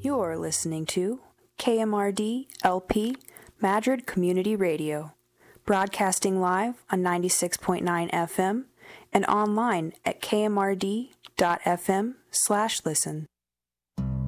You're listening to KMRD LP Madrid Community Radio, broadcasting live on 96.9 FM and online at kmrd.fm/listen.